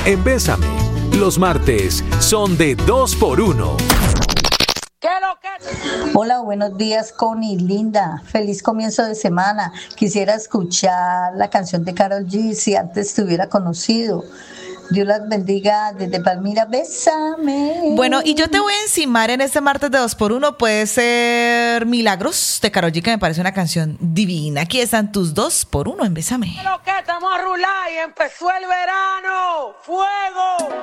en Bésame. Los martes son de 2x1. Hola, buenos días, Connie, linda. Feliz comienzo de semana. Quisiera escuchar la canción de Karol G si antes te hubiera conocido. Dios las bendiga desde Palmira, bésame. Bueno, y yo te voy a encimar en este martes de 2x1. Puede ser Milagros de Karol G, que me parece una canción divina. Aquí están tus 2x1 en Bésame. Lo que estamos a rular y empezó el verano. ¡Fuego!